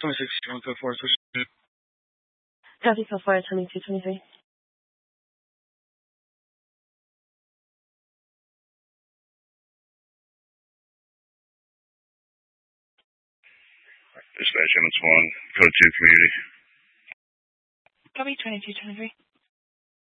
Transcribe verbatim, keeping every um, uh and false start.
twenty-six, you want to go for it? Copy, call fire twenty-two twenty-three. Dispatch, M S one, code two community. Copy, twenty-two twenty-three.